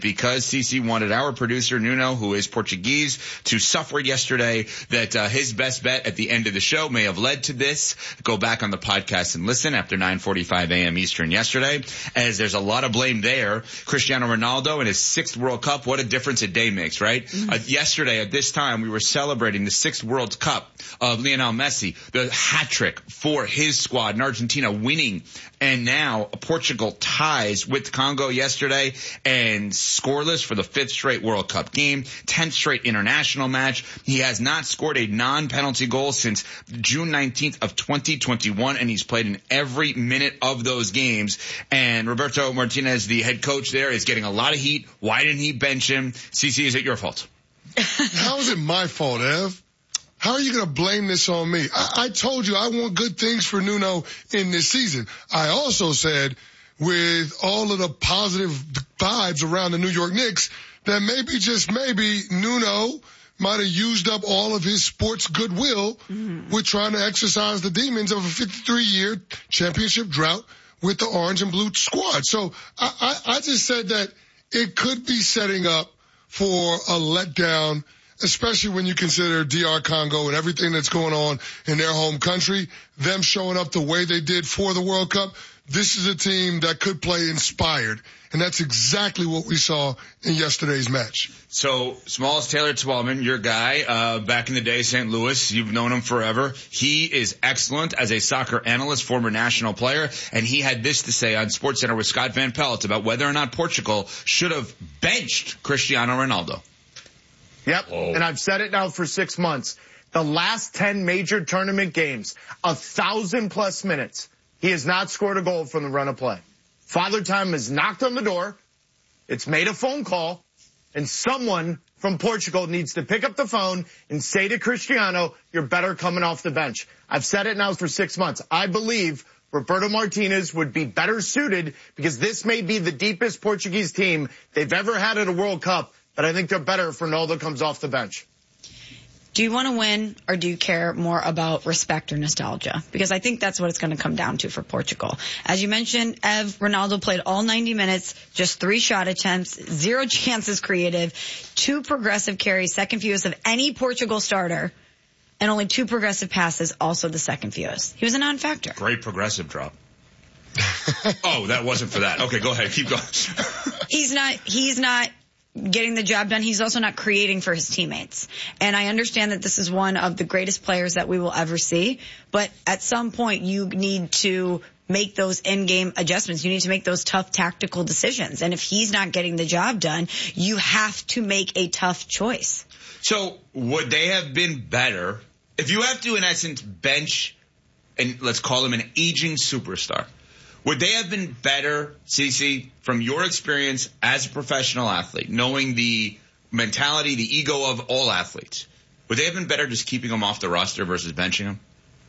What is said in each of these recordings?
because CC wanted our producer, Nuno, who is Portuguese, to suffer yesterday that his best bet at the end of the show may have led to this. Go back on the podcast and listen after 9:45 a.m. Eastern yesterday, as there's a lot of blame there. Cristiano Ronaldo in his 6th World Cup, what a difference a day makes, right? Yesterday at this time, we were celebrating the 6th World Cup of Lionel Messi, the hat trick for his squad in Argentina winning. And now Portugal ties with Congo yesterday and scoreless for the 5th straight World Cup game, 10th straight international match. He has not scored a non-penalty goal since June 19th of 2021, and he's played in every minute of those games. And Roberto Martinez, the head coach there, is getting a lot of heat. Why didn't he bench him? CC, is it your fault? How is it my fault, Ev? How are you going to blame this on me? I told you I want good things for Nuno in this season. I also said, with all of the positive vibes around the New York Knicks, that maybe, just maybe, Nuno might have used up all of his sports goodwill with trying to exercise the demons of a 53-year championship drought with the orange and blue squad. So I just said that it could be setting up for a letdown, especially when you consider DR Congo and everything that's going on in their home country, them showing up the way they did for the World Cup. This is a team that could play inspired, and that's exactly what we saw in yesterday's match. So, Smalls Taylor Twellman, your guy, back in the day, St. Louis, you've known him forever. He is excellent as a soccer analyst, former national player, and he had this to say on SportsCenter with Scott Van Pelt about whether or not Portugal should have benched Cristiano Ronaldo. Yep, and I've said it now for 6 months. The last 10 major tournament games, 1,000+ minutes, he has not scored a goal from the run of play. Father Time has knocked on the door, it's made a phone call, and someone from Portugal needs to pick up the phone and say to Cristiano, you're better coming off the bench. I've said it now for 6 months. I believe Roberto Martinez would be better suited because this may be the deepest Portuguese team they've ever had at a World Cup. But I think they're better if Ronaldo comes off the bench. Do you want to win, or do you care more about respect or nostalgia? Because I think that's what it's going to come down to for Portugal. As you mentioned, Ev, Ronaldo played all 90 minutes, just 3 shot attempts, 0 chances created, 2 progressive carries, second fewest of any Portugal starter, and only 2 progressive passes, also the second fewest. He was a non-factor. Great progressive drop. Oh, that wasn't for that. Okay, go ahead. Keep going. He's not getting the job done. He's also not creating for his teammates. And I understand that this is one of the greatest players that we will ever see, but at some point you need to make those in-game adjustments. You need to make those tough tactical decisions. And if he's not getting the job done, you have to make a tough choice. So would they have been better if you have to, in essence, bench, and let's call him an aging superstar? Would they have been better, CC, from your experience as a professional athlete, knowing the mentality, the ego of all athletes? Would they have been better just keeping him off the roster versus benching him?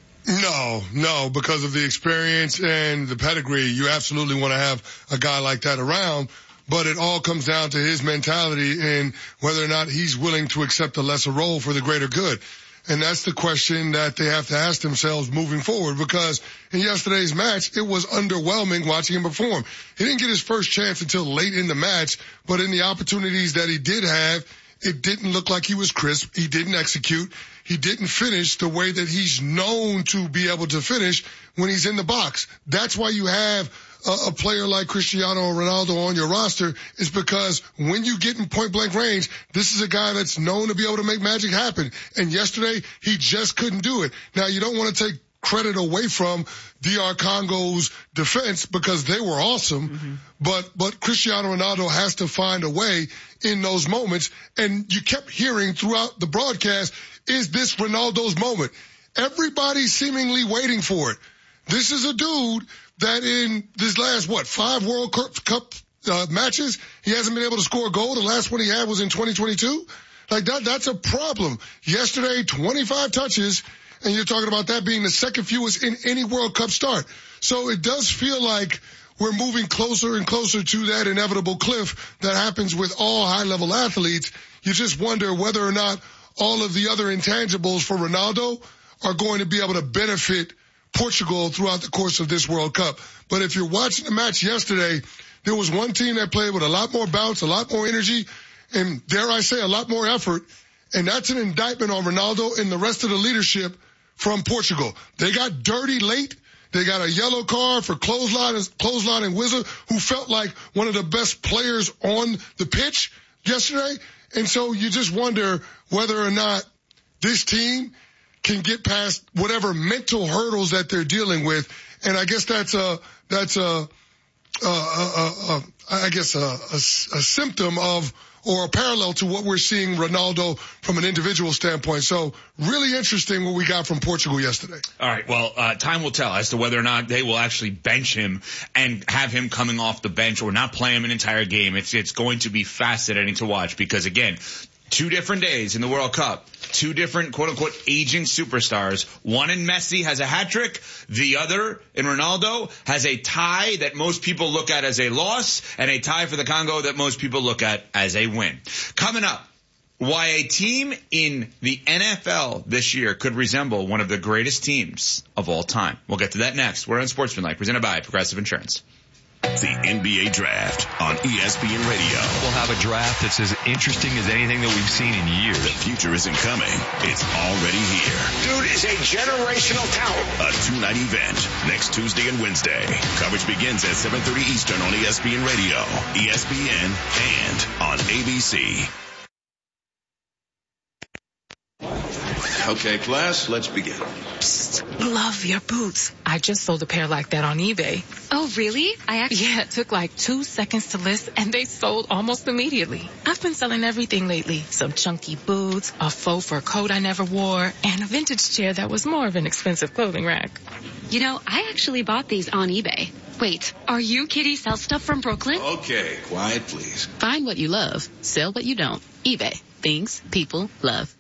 No, because of the experience and the pedigree. You absolutely want to have a guy like that around, but it all comes down to his mentality and whether or not he's willing to accept a lesser role for the greater good. And that's the question that they have to ask themselves moving forward, because in yesterday's match, it was underwhelming watching him perform. He didn't get his first chance until late in the match, but in the opportunities that he did have, it didn't look like he was crisp. He didn't execute. He didn't finish the way that he's known to be able to finish when he's in the box. That's why you have a player like Cristiano Ronaldo on your roster, is because when you get in point-blank range, this is a guy that's known to be able to make magic happen. And yesterday, he just couldn't do it. Now, you don't want to take credit away from DR Congo's defense because they were awesome, but Cristiano Ronaldo has to find a way in those moments. And you kept hearing throughout the broadcast, is this Ronaldo's moment? Everybody's seemingly waiting for it. This is a dude that in this last, 5 World Cup matches, he hasn't been able to score a goal. The last one he had was in 2022. Like that's a problem. Yesterday, 25 touches, and you're talking about that being the second fewest in any World Cup start. So it does feel like we're moving closer and closer to that inevitable cliff that happens with all high-level athletes. You just wonder whether or not all of the other intangibles for Ronaldo are going to be able to benefit Portugal throughout the course of this World Cup. But if you're watching the match yesterday, there was one team that played with a lot more bounce, a lot more energy, and dare I say, a lot more effort. And that's an indictment on Ronaldo and the rest of the leadership from Portugal. They got dirty late. They got a yellow card for clothesline and Wizard, who felt like one of the best players on the pitch yesterday. And so you just wonder whether or not this team can get past whatever mental hurdles that they're dealing with. And I guess that's a symptom of, or a parallel to what we're seeing Ronaldo from an individual standpoint. So really interesting what we got from Portugal yesterday. All right. Well, time will tell as to whether or not they will actually bench him and have him coming off the bench or not play him an entire game. It's going to be fascinating to watch because, again, 2 different days in the World Cup, 2 different quote-unquote aging superstars. One in Messi has a hat trick. The other in Ronaldo has a tie that most people look at as a loss and a tie for the Congo that most people look at as a win. Coming up, why a team in the NFL this year could resemble one of the greatest teams of all time. We'll get to that next. We're on Sportsmanlike, presented by Progressive Insurance. The NBA Draft on ESPN Radio. We'll have a draft that's as interesting as anything that we've seen in years. The future isn't coming. It's already here. Dude is a generational talent. A 2-night event next Tuesday and Wednesday. Coverage begins at 7:30 Eastern on ESPN Radio, ESPN, and on ABC. Okay, class, let's begin. Psst, love your boots. I just sold a pair like that on eBay. Oh, really? Yeah, it took like 2 seconds to list and they sold almost immediately. I've been selling everything lately. Some chunky boots, a faux fur coat I never wore, and a vintage chair that was more of an expensive clothing rack. You know, I actually bought these on eBay. Wait, are you Kitty Sell Stuff from Brooklyn? Okay, quiet, please. Find what you love. Sell what you don't. eBay. Things people love.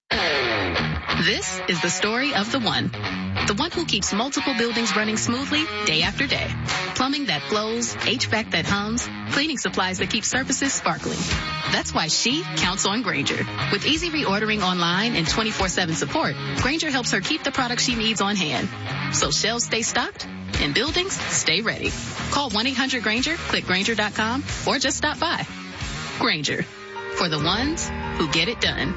This is the story of the one who keeps multiple buildings running smoothly day after day. Plumbing that flows, HVAC that hums, cleaning supplies that keep surfaces sparkling. That's why she counts on Grainger. With easy reordering online and 24/7 support, Grainger helps her keep the products she needs on hand. So shelves stay stocked and buildings stay ready. Call 1-800-GRAINGER, click Grainger.com, or just stop by. Grainger, for the ones who get it done.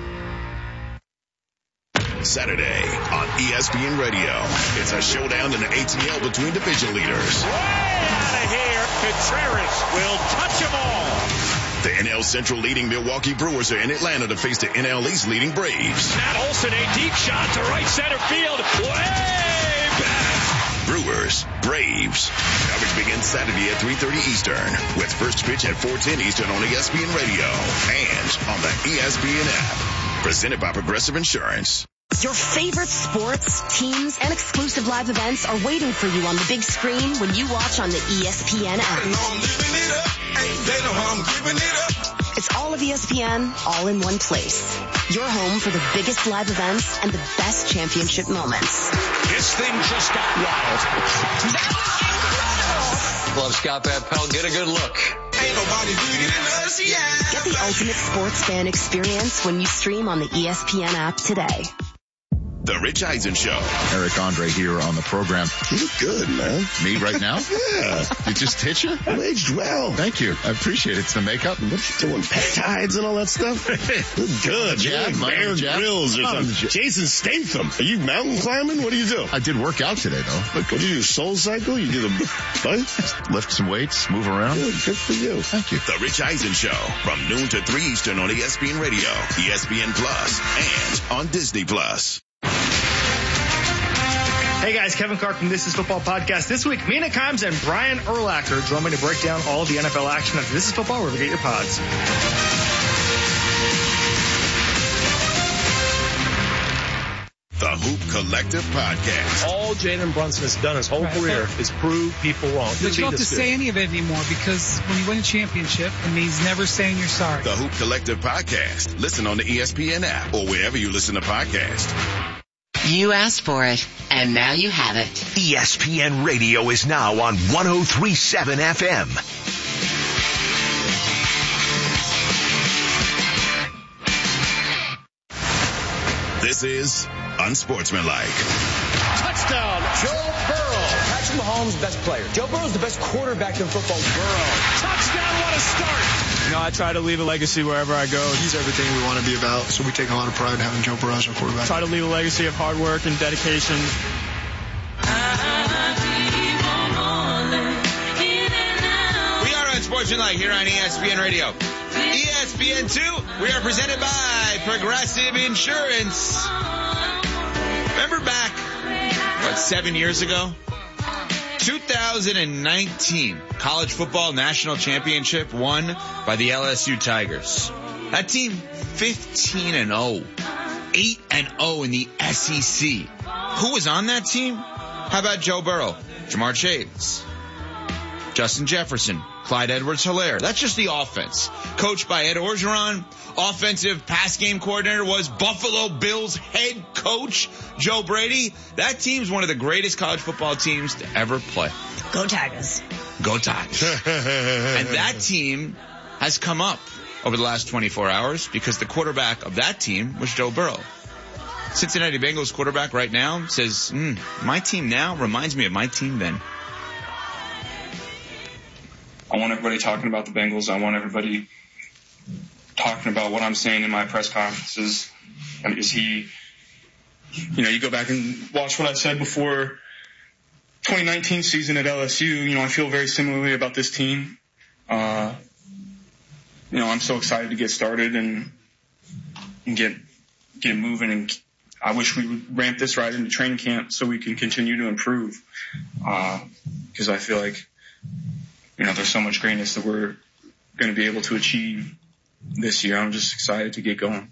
Saturday on ESPN Radio. It's a showdown in the ATL between division leaders. Way out of here. Contreras will touch them all. The NL Central leading Milwaukee Brewers are in Atlanta to face the NL East leading Braves. Matt Olson, a deep shot to right center field. Way back. Brewers, Braves. Coverage begins Saturday at 3:30 Eastern with first pitch at 4:10 Eastern on ESPN Radio and on the ESPN app. Presented by Progressive Insurance. Your favorite sports, teams, and exclusive live events are waiting for you on the big screen when you watch on the ESPN app. It's all of ESPN, all in one place. Your home for the biggest live events and the best championship moments. This thing just got wild. That was incredible. Love Scott Van Pelt. Get a good look. Ain't nobody bigger than us, yeah. Get the ultimate sports fan experience when you stream on the ESPN app today. The Rich Eisen Show. Eric Andre here on the program. You look good, man. Me right now? Yeah. It just hit you? You aged well. Thank you. I appreciate it. It's the makeup. What are you doing? Peptides and all that stuff? Look good. Jab, Bear Grylls or something. Jason Statham. Are you mountain climbing? What do you do? I did work out today, though. What do you do? Soul Cycle? You do the what? Lift some weights, move around. Good for you. Thank you. The Rich Eisen Show from noon to 3 Eastern on ESPN Radio, ESPN Plus, and on Disney Plus. Hey guys, Kevin Clark from This Is Football Podcast. This week, Mina Kimes and Brian Urlacher join me to break down all the NFL action after This Is Football, wherever you get your pods. The Hoop Collective Podcast. All Jalen Brunson has done his whole career is prove people wrong. But you don't have to say any of it anymore because when you win a championship, it means never saying you're sorry. The Hoop Collective Podcast. Listen on the ESPN app or wherever you listen to podcasts. You asked for it, and now you have it. ESPN Radio is now on 103.7 FM. This is Unsportsmanlike. Touchdown, Joe Burrow. Patrick Mahomes, best player. Joe Burrow's the best quarterback in football. Burrow. Touchdown, what a start. You know, I try to leave a legacy wherever I go. He's everything we want to be about, so we take a lot of pride in having Joe Burrow as our quarterback. Try to leave a legacy of hard work and dedication. We are on Sports Tonight here on ESPN Radio. ESPN2, we are presented by Progressive Insurance. Remember back, 7 years ago? 2019 college football national championship won by the LSU Tigers. That team 15-0, 8-0 in the SEC. Who was on that team? How about Joe Burrow, Jamar Chase, Justin Jefferson, Clyde Edwards-Helaire. That's just the offense. Coached by Ed Orgeron. Offensive pass game coordinator was Buffalo Bills head coach Joe Brady. That team's one of the greatest college football teams to ever play. Go Tigers. Go Tigers. And that team has come up over the last 24 hours because the quarterback of that team was Joe Burrow. Cincinnati Bengals quarterback right now says, my team now reminds me of my team then. I want everybody talking about the Bengals. I want everybody talking about what I'm saying in my press conferences. And is he, you go back and watch what I said before 2019 season at LSU. I feel very similarly about this team. I'm so excited to get started and get moving. And I wish we would ramp this right into training camp so we can continue to improve. Because I feel like, there's so much greatness that we're going to be able to achieve this year. I'm just excited to get going.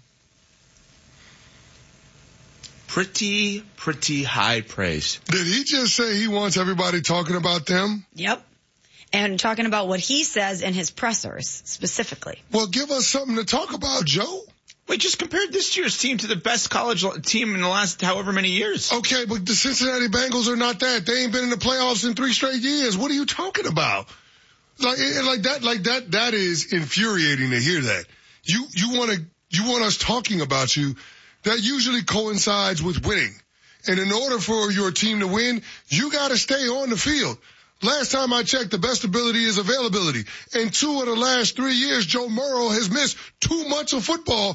Pretty high praise. Did he just say he wants everybody talking about them? Yep. And talking about what he says in his pressers specifically. Well, give us something to talk about, Joe. We just compared this year's team to the best college team in the last however many years. Okay, but the Cincinnati Bengals are not that. They ain't been in the playoffs in 3 straight years. What are you talking about? That is infuriating to hear that. You want us talking about you. That usually coincides with winning. And in order for your team to win, you gotta stay on the field. Last time I checked, the best ability is availability. And 2 of the last 3 years, Joe Burrow has missed too much of football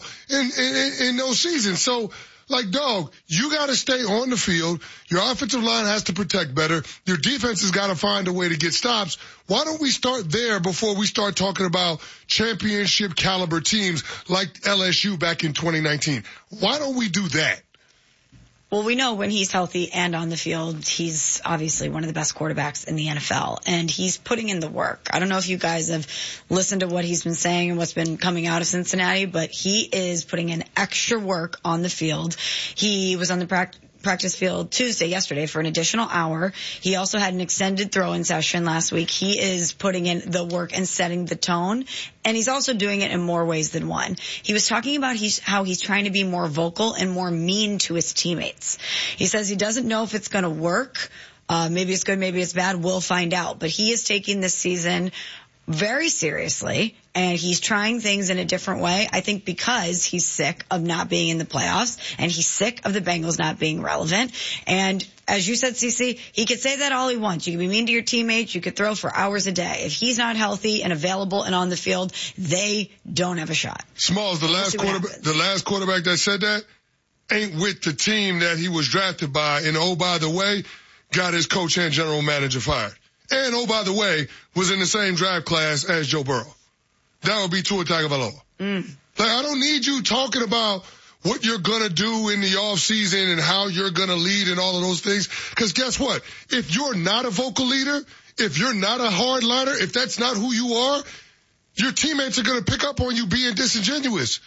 in those seasons. So, dog, you got to stay on the field. Your offensive line has to protect better. Your defense has got to find a way to get stops. Why don't we start there before we start talking about championship caliber teams like LSU back in 2019? Why don't we do that? Well, we know when he's healthy and on the field, he's obviously one of the best quarterbacks in the NFL, and he's putting in the work. I don't know if you guys have listened to what he's been saying and what's been coming out of Cincinnati, but he is putting in extra work on the field. He was on the practice field yesterday for an additional hour. He also had an extended throw-in session last week. He is putting in the work and setting the tone, and he's also doing it in more ways than one. He was talking about how he's trying to be more vocal and more mean to his teammates. He says he doesn't know if it's going to work. Maybe it's good, maybe it's bad. We'll find out. But he is taking this season very seriously, and he's trying things in a different way. I think because he's sick of not being in the playoffs, and he's sick of the Bengals not being relevant. And as you said, CC, he could say that all he wants. You can be mean to your teammates. You could throw for hours a day. If he's not healthy and available and on the field, they don't have a shot. Smalls, the last quarterback that said that ain't with the team that he was drafted by. And oh, by the way, got his coach and general manager fired. And, oh, by the way, was in the same draft class as Joe Burrow. That would be Tua Tagovailoa. I don't need you talking about what you're going to do in the offseason and how you're going to lead and all of those things. Because guess what? If you're not a vocal leader, if you're not a hardliner, if that's not who you are, your teammates are going to pick up on you being disingenuous.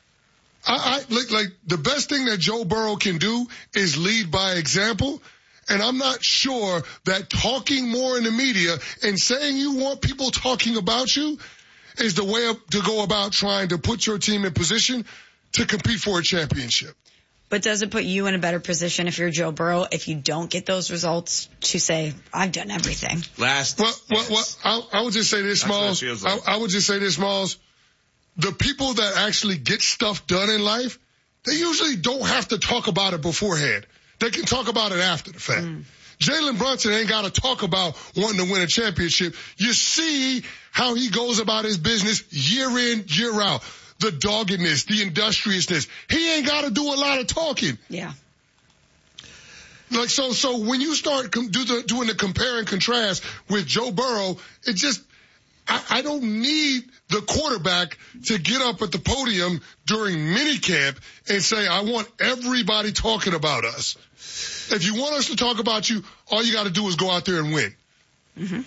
The best thing that Joe Burrow can do is lead by example. And I'm not sure that talking more in the media and saying you want people talking about you is the way to go about trying to put your team in position to compete for a championship. But does it put you in a better position if you're Joe Burrow, if you don't get those results, to say, I've done everything? I would just say this, Smalls. I would just say this, Smalls. The people that actually get stuff done in life, they usually don't have to talk about it beforehand. They can talk about it after the fact. Jalen Brunson ain't got to talk about wanting to win a championship. You see how he goes about his business year in, year out. The doggedness, the industriousness. He ain't got to do a lot of talking. Yeah. Like, so when you start doing the compare and contrast with Joe Burrow, it just, I don't need the quarterback to get up at the podium during minicamp and say, I want everybody talking about us. If you want us to talk about you, all you got to do is go out there and win. Mm-hmm.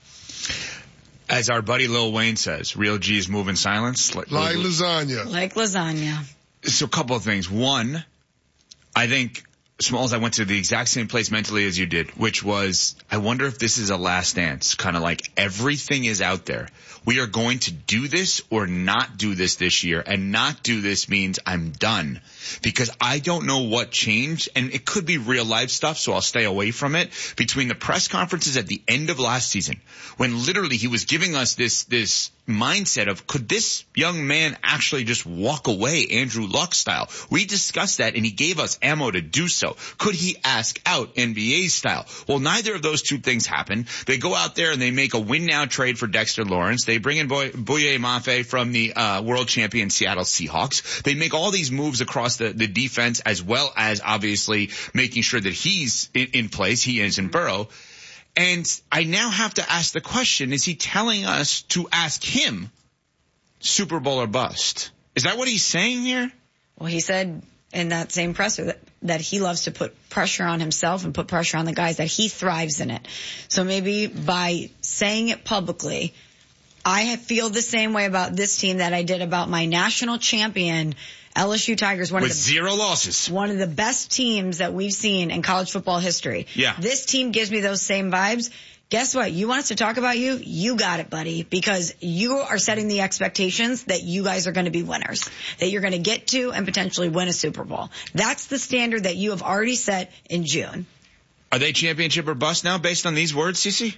As our buddy Lil Wayne says, real G's move in silence. Like lasagna. Like lasagna. So a couple of things. One, I think, Smalls, I went to the exact same place mentally as you did, which was, I wonder if this is a last dance. Kind of like everything is out there. We are going to do this or not do this year, and not do this means I'm done. Because I don't know what changed, and it could be real life stuff, so I'll stay away from it, between the press conferences at the end of last season, when literally he was giving us this mindset of, could this young man actually just walk away Andrew Luck style? We discussed that, and he gave us ammo to do so. Could he ask out NBA style? Well, neither of those two things happen. They go out there and they make a win now trade for Dexter Lawrence. They bring in Boye Mafe from the world champion Seattle Seahawks. They make all these moves across the defense, as well as obviously making sure that he's in place. He is in Burrow. And I now have to ask the question, is he telling us to ask him Super Bowl or bust? Is that what he's saying here? Well, he said in that same presser that he loves to put pressure on himself and put pressure on the guys, that he thrives in it. So maybe by saying it publicly, I feel the same way about this team that I did about my national champion LSU Tigers, with 0 losses. One of the best teams that we've seen in college football history. Yeah. This team gives me those same vibes. Guess what? You want us to talk about you? You got it, buddy, because you are setting the expectations that you guys are going to be winners, that you're going to get to and potentially win a Super Bowl. That's the standard that you have already set in June. Are they championship or bust now based on these words, CeCe?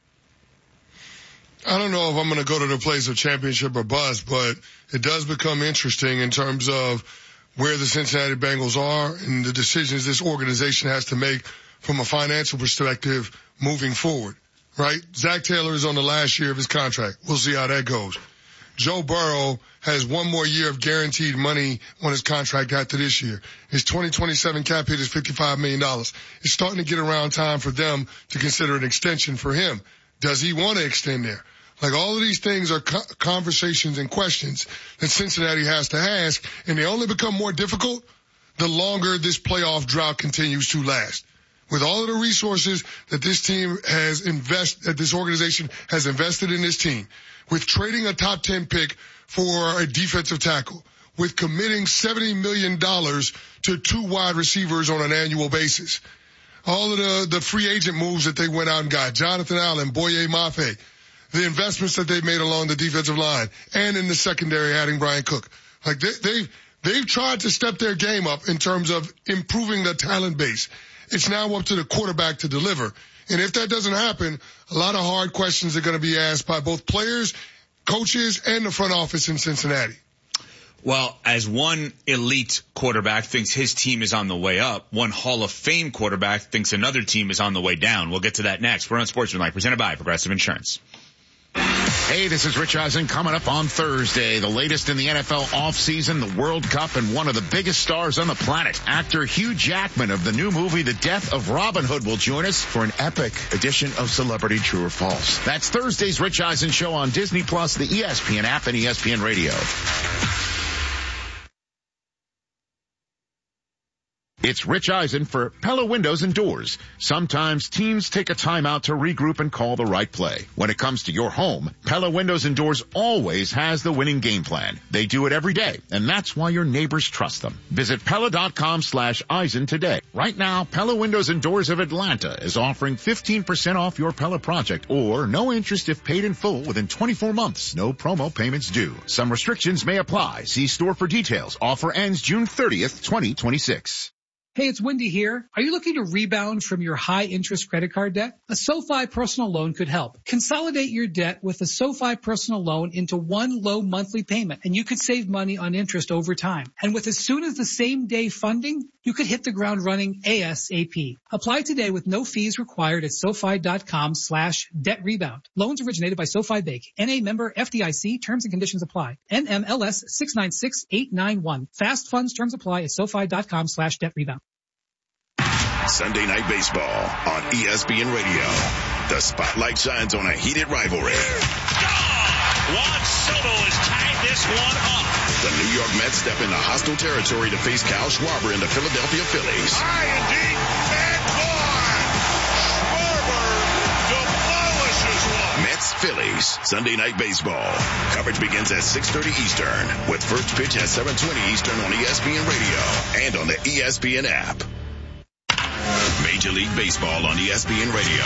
I don't know if I'm going to go to the place of championship or bust, but it does become interesting in terms of where the Cincinnati Bengals are and the decisions this organization has to make from a financial perspective moving forward, right? Zach Taylor is on the last year of his contract. We'll see how that goes. Joe Burrow has one more year of guaranteed money on his contract after this year. His 2027 cap hit is $55 million. It's starting to get around time for them to consider an extension for him. Does he want to extend there? Like, all of these things are conversations and questions that Cincinnati has to ask, and they only become more difficult the longer this playoff drought continues to last. With all of the resources that this team has that this organization has invested in this team, with trading a top 10 pick for a defensive tackle, with committing $70 million to 2 wide receivers on an annual basis, all of the free agent moves that they went out and got, Jonathan Allen, Boye Mafe, the investments that they've made along the defensive line, and in the secondary adding Brian Cook. Like, they've tried to step their game up in terms of improving the talent base. It's now up to the quarterback to deliver. And if that doesn't happen, a lot of hard questions are going to be asked by both players, coaches, and the front office in Cincinnati. Well, as one elite quarterback thinks his team is on the way up, one Hall of Fame quarterback thinks another team is on the way down. We'll get to that next. We're on Sportsmanlike, presented by Progressive Insurance. Hey, this is Rich Eisen. Coming up on Thursday, the latest in the NFL offseason, the World Cup, and one of the biggest stars on the planet. Actor Hugh Jackman of the new movie The Death of Robin Hood will join us for an epic edition of Celebrity True or False. That's Thursday's Rich Eisen Show on Disney+, the ESPN app, and ESPN Radio. It's Rich Eisen for Pella Windows and Doors. Sometimes teams take a timeout to regroup and call the right play. When it comes to your home, Pella Windows and Doors always has the winning game plan. They do it every day, and that's why your neighbors trust them. Visit Pella.com/Eisen today. Right now, Pella Windows and Doors of Atlanta is offering 15% off your Pella project, or no interest if paid in full within 24 months. No promo payments due. Some restrictions may apply. See store for details. Offer ends June 30th, 2026. Hey, it's Wendy here. Are you looking to rebound from your high-interest credit card debt? A SoFi personal loan could help. Consolidate your debt with a SoFi personal loan into one low monthly payment, and you could save money on interest over time. And with as soon as the same day funding, you could hit the ground running ASAP. Apply today with no fees required at SoFi.com/debt rebound. Loans originated by SoFi Bank. NA member FDIC. Terms and conditions apply. NMLS 696891. Fast funds terms apply at SoFi.com/debt rebound. Sunday Night Baseball on ESPN Radio. The spotlight shines on a heated rivalry. Juan Soto has tied this one up. The New York Mets step into hostile territory to face Kyle Schwarber and the Philadelphia Phillies. High and deep, and gone. Schwarber demolishes one. Mets-Phillies, Sunday Night Baseball. Coverage begins at 6:30 Eastern, with first pitch at 7:20 Eastern on ESPN Radio and on the ESPN app. Major League Baseball on ESPN Radio.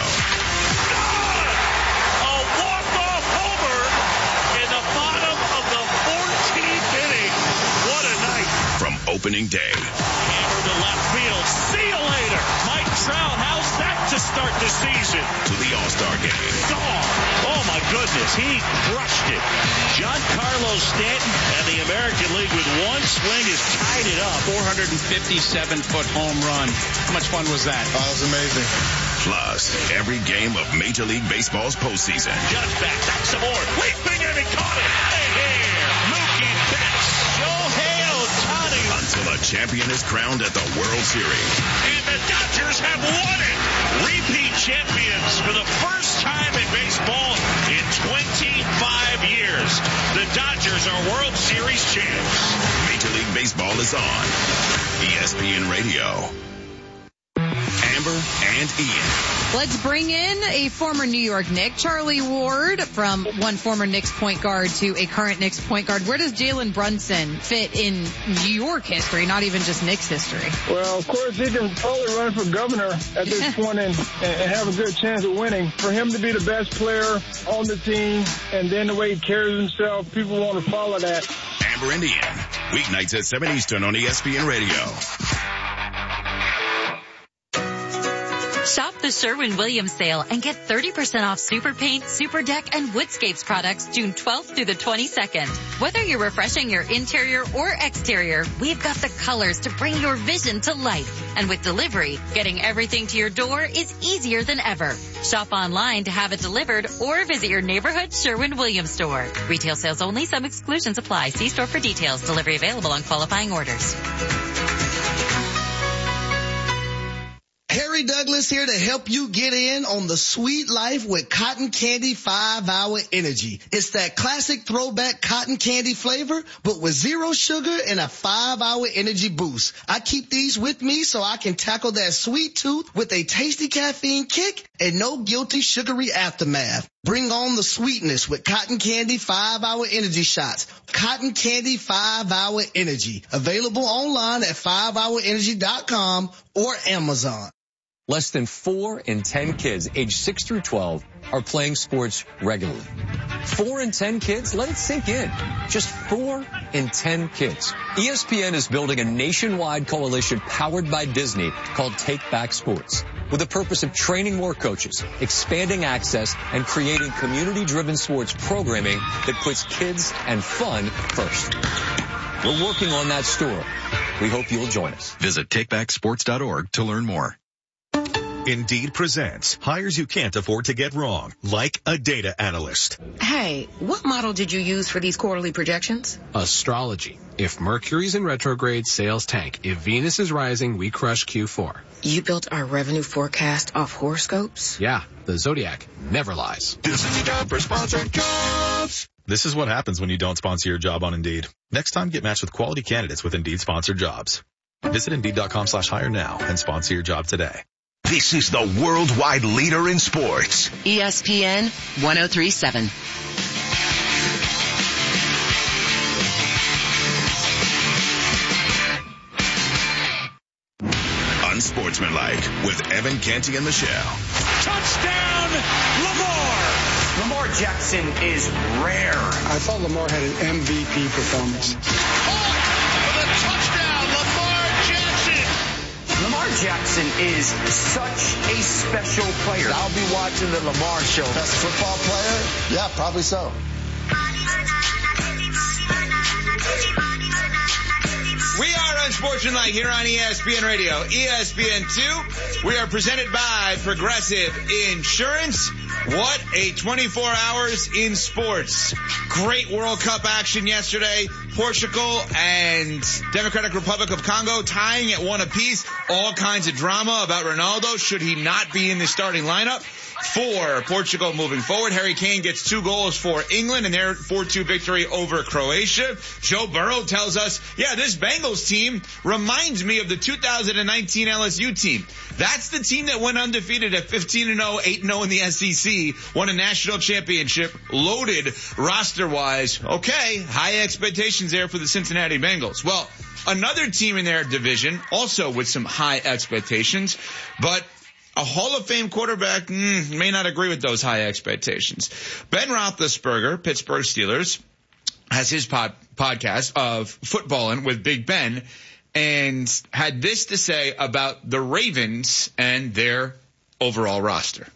A walk-off homer in the bottom of the 14th inning. What a night. From opening day. Hammer to left field. See you later. Mike Trout, how's that to start the season? To the All-Star game. Gone. Oh my goodness, he crushed it. Giancarlo Stanton and the American League with one swing has tied it up. 457-foot home run. How much fun was that? Oh, that was amazing. Plus, every game of Major League Baseball's postseason. Judge back some more. Leaping and he caught it. Here, Mookie Betts. Shohei Ohtani. Until a champion is crowned at the World Series. And the Dodgers have won it. Repeat champions for the first time in baseball in 25 years. The Dodgers are World Series champs. Major League Baseball is on ESPN Radio. Amber and Ian. Let's bring in a former New York Knick, Charlie Ward, from one former Knicks point guard to a current Knicks point guard. Where does Jalen Brunson fit in New York history, not even just Knicks history? Well, of course, he can probably run for governor at this point and have a good chance of winning. For him to be the best player on the team and then the way he carries himself, people want to follow that. Amber and Ian, weeknights at 7 Eastern on ESPN Radio. Shop the Sherwin-Williams sale and get 30% off Super Paint, Super Deck, and Woodscapes products June 12th through the 22nd. Whether you're refreshing your interior or exterior, we've got the colors to bring your vision to life. And with delivery, getting everything to your door is easier than ever. Shop online to have it delivered or visit your neighborhood Sherwin-Williams store. Retail sales only. Some exclusions apply. See store for details. Delivery available on qualifying orders. Harry Douglas here to help you get in on the sweet life with Cotton Candy 5-Hour Energy. It's that classic throwback cotton candy flavor, but with zero sugar and a 5-hour energy boost. I keep these with me so I can tackle that sweet tooth with a tasty caffeine kick and no guilty sugary aftermath. Bring on the sweetness with Cotton Candy 5-Hour Energy Shots. Cotton Candy 5-Hour Energy. Available online at 5hourenergy.com or Amazon. Less than 4 in 10 kids aged 6 through 12 are playing sports regularly. 4 in 10 kids? Let it sink in. Just 4 in 10 kids. ESPN is building a nationwide coalition powered by Disney called Take Back Sports, with the purpose of training more coaches, expanding access, and creating community-driven sports programming that puts kids and fun first. We're working on that story. We hope you'll join us. Visit takebacksports.org to learn more. Indeed presents hires you can't afford to get wrong, like a data analyst. Hey, what model did you use for these quarterly projections? Astrology. If Mercury's in retrograde, sales tank. If Venus is rising, we crush Q4. You built our revenue forecast off horoscopes? Yeah, the Zodiac never lies. This is the job for sponsored jobs. This is what happens when you don't sponsor your job on Indeed. Next time, get matched with quality candidates with Indeed sponsored jobs. Visit Indeed.com/hire now and sponsor your job today. This is the worldwide leader in sports. ESPN 103.7. Unsportsmanlike with Evan Canty and Michelle. Touchdown, Lamar! Lamar Jackson is rare. I thought Lamar had an MVP performance. Lamar Jackson is such a special player. I'll be watching the Lamar show. Best football player? Yeah, probably so. We are Sports and Light here on ESPN Radio, ESPN2. We are presented by Progressive Insurance. What a 24 hours in sports. Great World Cup action yesterday. Portugal and Democratic Republic of Congo tying at 1 apiece. All kinds of drama about Ronaldo. Should he not be in the starting lineup? For Portugal moving forward, Harry Kane gets 2 goals for England in their 4-2 victory over Croatia. Joe Burrow tells us, this Bengals team reminds me of the 2019 LSU team. That's the team that went undefeated at 15-0, 8-0 in the SEC, won a national championship, loaded roster-wise. Okay, high expectations there for the Cincinnati Bengals. Well, another team in their division, also with some high expectations, but a Hall of Fame quarterback may not agree with those high expectations. Ben Roethlisberger, Pittsburgh Steelers, has his podcast of Footballin' with Big Ben, and had this to say about the Ravens and their overall roster.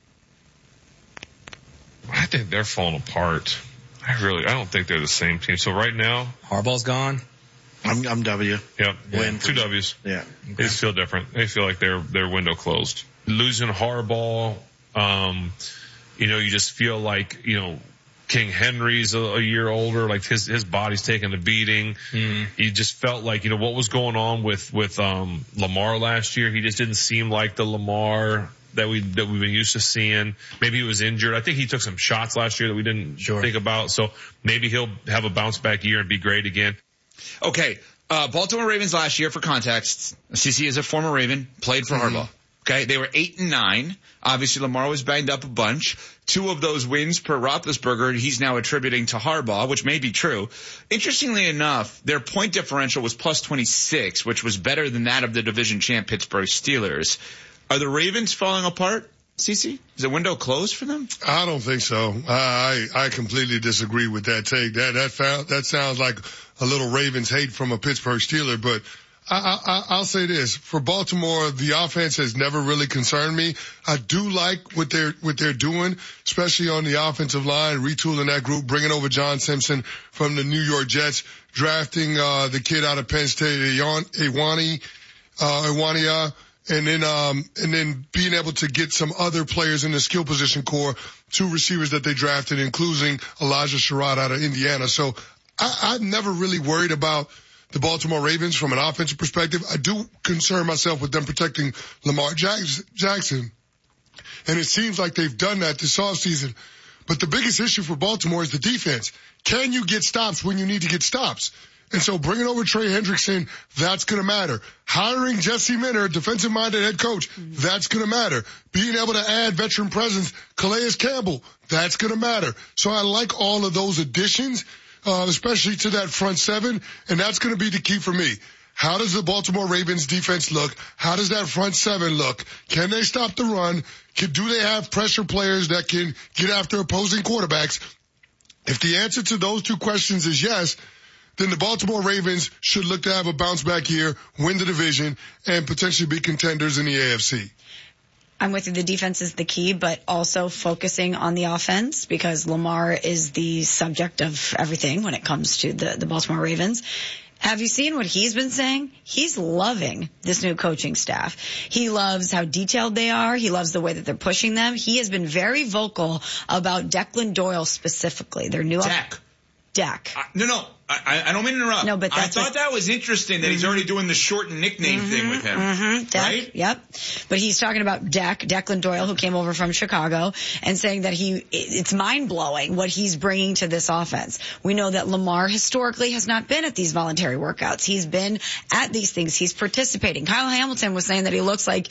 I think they're falling apart. I don't think they're the same team. So right now, Harbaugh's gone. I'm W. Yep. Win. 2 W's. Yeah. Okay. They just feel different. They feel like their window closed. Losing Harbaugh, you just feel like, King Henry's a year older, like his body's taking a beating. You just felt like, what was going on with Lamar last year. He just didn't seem like the Lamar that we've been used to seeing. Maybe he was injured. I think he took some shots last year that we didn't think about. So maybe he'll have a bounce back year and be great again. Okay. Baltimore Ravens last year, for context, CC is a former Raven, played for Harbaugh. Okay, they were 8-9. Obviously, Lamar was banged up a bunch. 2 of those wins per Roethlisberger, he's now attributing to Harbaugh, which may be true. Interestingly enough, their point differential was plus 26, which was better than that of the division champ Pittsburgh Steelers. Are the Ravens falling apart, CC? Is the window closed for them? I don't think so. I completely disagree with that take. That sounds like a little Ravens hate from a Pittsburgh Steeler, but I'll say this. For Baltimore, the offense has never really concerned me. I do like what they're doing, especially on the offensive line, retooling that group, bringing over John Simpson from the New York Jets, drafting the kid out of Penn State, Iwania, and then being able to get some other players in the skill position core, 2 receivers that they drafted, including Elijah Sherrod out of Indiana. So I'm never really worried about the Baltimore Ravens from an offensive perspective. I do concern myself with them protecting Lamar Jackson. And it seems like they've done that this offseason. But the biggest issue for Baltimore is the defense. Can you get stops when you need to get stops? And so bringing over Trey Hendrickson, that's going to matter. Hiring Jesse Minter, defensive-minded head coach, that's going to matter. Being able to add veteran presence, Calais Campbell, that's going to matter. So I like all of those additions, especially to that front 7, and that's going to be the key for me. How does the Baltimore Ravens defense look? How does that front 7 look? Can they stop the run? Do they have pressure players that can get after opposing quarterbacks? If the answer to those 2 questions is yes, then the Baltimore Ravens should look to have a bounce back year, win the division, and potentially be contenders in the AFC. I'm with you. The defense is the key, but also focusing on the offense, because Lamar is the subject of everything when it comes to the Baltimore Ravens. Have you seen what he's been saying? He's loving this new coaching staff. He loves how detailed they are. He loves the way that they're pushing them. He has been very vocal about Declan Doyle specifically. Their new Dak. No. I don't mean to interrupt. No, but I thought that was interesting that he's already doing the shortened nickname thing with him. Dak, right? Yep. But he's talking about Declan Doyle, who came over from Chicago, and saying that it's mind-blowing what he's bringing to this offense. We know that Lamar historically has not been at these voluntary workouts. He's been at these things. He's participating. Kyle Hamilton was saying that he looks like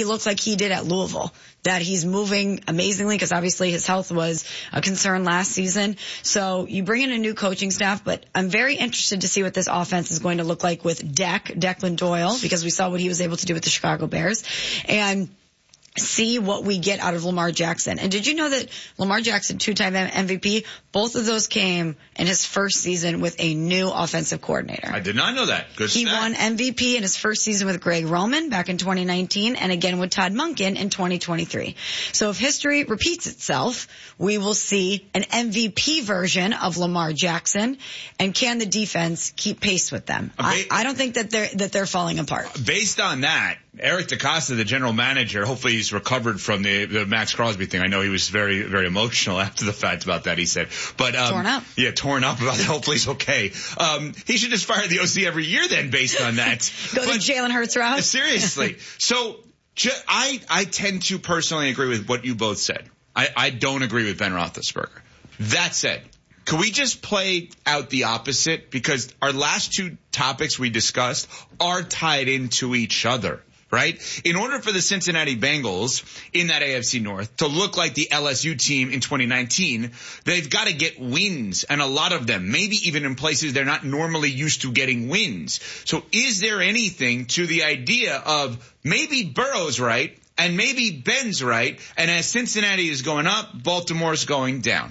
he did at Louisville, that he's moving amazingly, because obviously his health was a concern last season. So you bring in a new coaching staff, but I'm very interested to see what this offense is going to look like with Declan Doyle, because we saw what he was able to do with the Chicago Bears. And see what we get out of Lamar Jackson. And did you know that Lamar Jackson, 2-time MVP, both of those came in his first season with a new offensive coordinator? I did not know that. Good He stat. won MVP in his first season with Greg Roman back in 2019 and again with Todd Monken in 2023. So if history repeats itself, we will see an MVP version of Lamar Jackson. And can the defense keep pace with them? I don't think that they're falling apart. Based on that, Eric DeCosta, the general manager, hopefully he's recovered from the Max Crosby thing. I know he was very, very emotional after the fact about that, he said. But, torn up. Yeah, torn up about it. Hopefully he's okay. He should just fire the OC every year then based on that. Go the Jalen Hurts route? Seriously. So, I tend to personally agree with what you both said. I don't agree with Ben Roethlisberger. That said, can we just play out the opposite? Because our last two topics we discussed are tied into each other, right? In order for the Cincinnati Bengals in that AFC North to look like the LSU team in 2019, they've got to get wins, and a lot of them, maybe even in places they're not normally used to getting wins. So is there anything to the idea of maybe Burrow's right and maybe Ben's right, and as Cincinnati is going up, Baltimore's going down?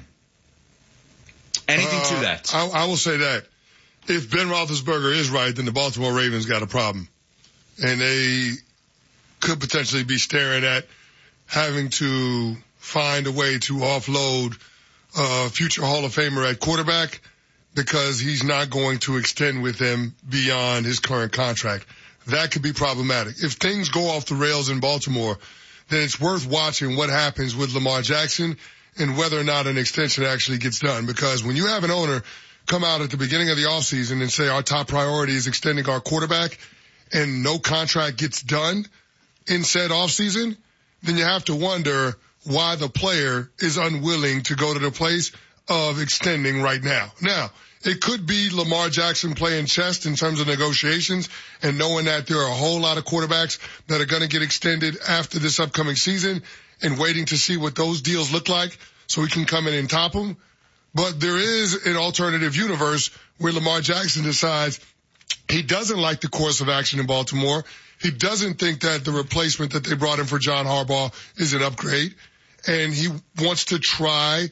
Anything to that? I will say that if Ben Roethlisberger is right, then the Baltimore Ravens got a problem. And they could potentially be staring at having to find a way to offload a future Hall of Famer at quarterback because he's not going to extend with them beyond his current contract. That could be problematic. If things go off the rails in Baltimore, then it's worth watching what happens with Lamar Jackson and whether or not an extension actually gets done. Because when you have an owner come out at the beginning of the offseason and say our top priority is extending our quarterback and no contract gets done in said offseason, then you have to wonder why the player is unwilling to go to the place of extending right now. Now, it could be Lamar Jackson playing chess in terms of negotiations and knowing that there are a whole lot of quarterbacks that are going to get extended after this upcoming season and waiting to see what those deals look like so he can come in and top them. But there is an alternative universe where Lamar Jackson decides he doesn't like the course of action in Baltimore. He doesn't think that the replacement that they brought in for John Harbaugh is an upgrade. And he wants to try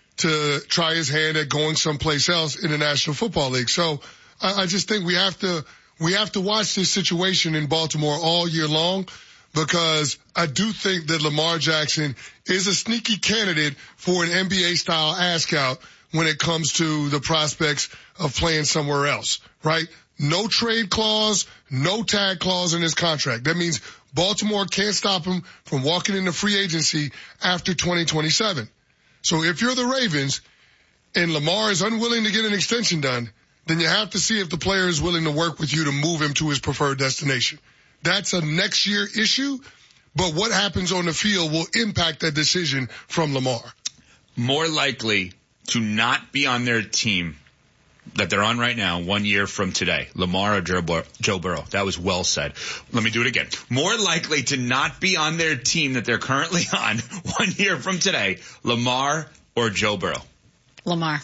his hand at going someplace else in the National Football League. So I just think we have to watch this situation in Baltimore all year long, because I do think that Lamar Jackson is a sneaky candidate for an NBA-style ask-out when it comes to the prospects of playing somewhere else, right? No trade clause, no tag clause in his contract. That means Baltimore can't stop him from walking into free agency after 2027. So if you're the Ravens and Lamar is unwilling to get an extension done, then you have to see if the player is willing to work with you to move him to his preferred destination. That's a next year issue, but what happens on the field will impact that decision from Lamar. More likely to not be on their team that they're on right now 1 year from today, Lamar or Joe Burrow. That was well said. Let me do it again. More likely to not be on their team that they're currently on 1 year from today, Lamar or Joe Burrow. Lamar.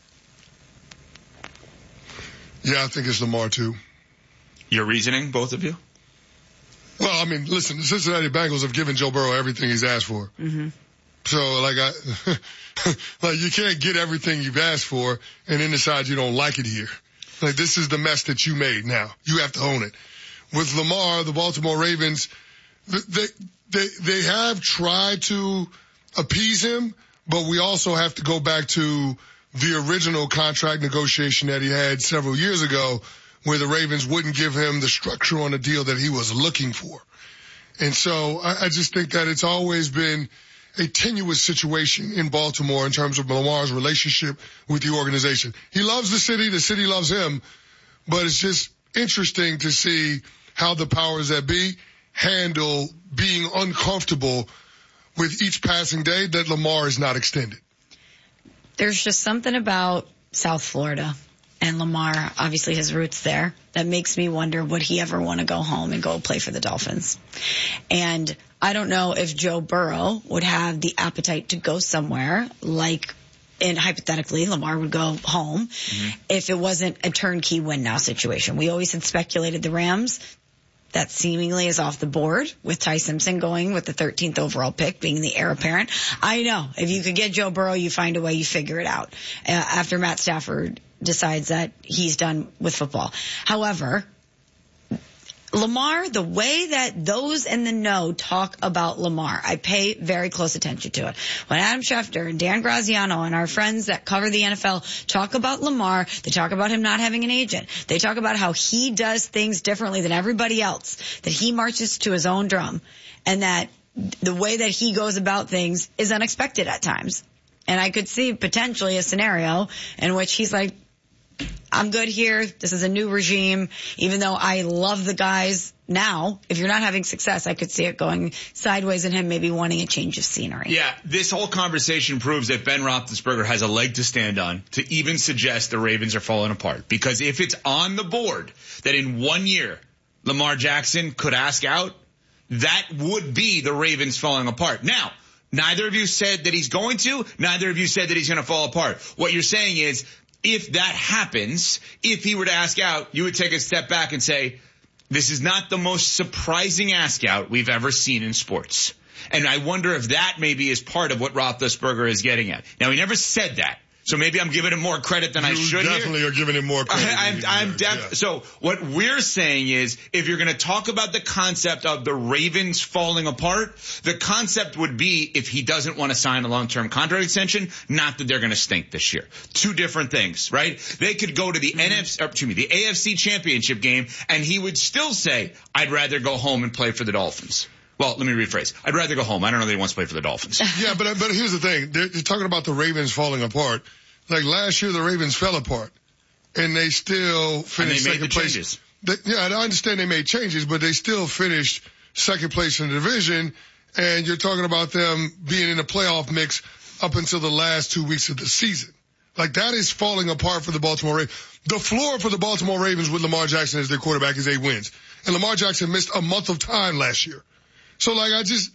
Yeah, I think it's Lamar too. Your reasoning, both of you? Well, I mean, listen, the Cincinnati Bengals have given Joe Burrow everything he's asked for. Mm-hmm. So, like you can't get everything you've asked for and then decide you don't like it here. Like, this is the mess that you made now. You have to own it. With Lamar, the Baltimore Ravens, they have tried to appease him, but we also have to go back to the original contract negotiation that he had several years ago, where the Ravens wouldn't give him the structure on the deal that he was looking for. And so I just think that it's always been a tenuous situation in Baltimore in terms of Lamar's relationship with the organization. He loves the city loves him, but it's just interesting to see how the powers that be handle being uncomfortable with each passing day that Lamar is not extended. There's just something about South Florida and Lamar, obviously his roots there, that makes me wonder, would he ever want to go home and go play for the Dolphins? And I don't know if Joe Burrow would have the appetite to go somewhere like, and hypothetically, Lamar would go home if it wasn't a turnkey win now situation. We always had speculated the Rams. that seemingly is off the board with Ty Simpson going with the 13th overall pick, being the heir apparent. I know. If you could get Joe Burrow, you find a way, you figure it out. After Matt Stafford decides that he's done with football. However, Lamar, the way that those in the know talk about Lamar, I pay very close attention to it. When Adam Schefter and Dan Graziano and our friends that cover the NFL talk about Lamar, they talk about him not having an agent. They talk about how he does things differently than everybody else, that he marches to his own drum, and that the way that he goes about things is unexpected at times. And I could see potentially a scenario in which he's like, I'm good here. This is a new regime. Even though I love the guys now, if you're not having success, I could see it going sideways and him maybe wanting a change of scenery. Yeah, this whole conversation proves that Ben Roethlisberger has a leg to stand on to even suggest the Ravens are falling apart. Because if it's on the board that in 1 year Lamar Jackson could ask out, that would be the Ravens falling apart. Now, neither of you said that he's going to. Neither of you said that he's going to fall apart. What you're saying is, if that happens, if he were to ask out, you would take a step back and say, this is not the most surprising ask out we've ever seen in sports. And I wonder if that maybe is part of what Roethlisberger is getting at. Now, he never said that. So maybe I'm giving him more credit than I should. You definitely are giving him more credit. So what we're saying is, if you're going to talk about the concept of the Ravens falling apart, the concept would be if he doesn't want to sign a long-term contract extension, not that they're going to stink this year. Two different things, right? They could go to the the AFC Championship game, and he would still say, I'd rather go home and play for the Dolphins. Well, let me rephrase. I'd rather go home. I don't know that he wants to play for the Dolphins. Yeah, but here's the thing. They're talking about the Ravens falling apart. Like last year, the Ravens fell apart, and they still finished second place. I understand they made changes, but they still finished second place in the division, and you're talking about them being in the playoff mix up until the last 2 weeks of the season. Like, that is falling apart for the Baltimore Ravens. The floor for the Baltimore Ravens with Lamar Jackson as their quarterback is 8 wins. And Lamar Jackson missed a month of time last year. So, like,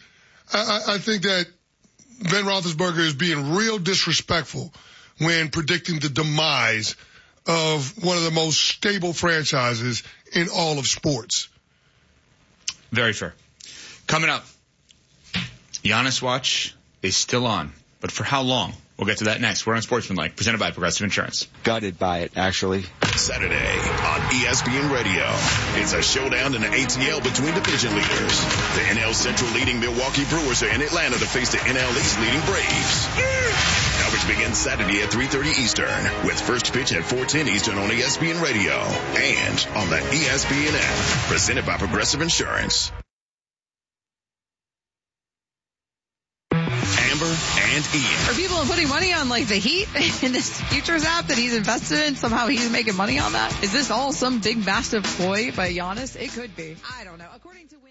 I think that Ben Roethlisberger is being real disrespectful when predicting the demise of one of the most stable franchises in all of sports. Very fair. Coming up, Giannis Watch is still on, but for how long? We'll get to that next. We're on Sportsmanlike, presented by Progressive Insurance. Gutted by it, actually. Saturday on ESPN Radio. It's a showdown in the ATL between division leaders. The NL Central leading Milwaukee Brewers are in Atlanta to face the NL East leading Braves. Coverage begins Saturday at 3:30 Eastern, with first pitch at 4:10 Eastern on ESPN Radio and on the ESPN app. Presented by Progressive Insurance. Amber and Ian. Are people putting money on like the Heat in this futures app that he's invested in? Somehow he's making money on that? Is this all some big massive ploy by Giannis? It could be. I don't know. According to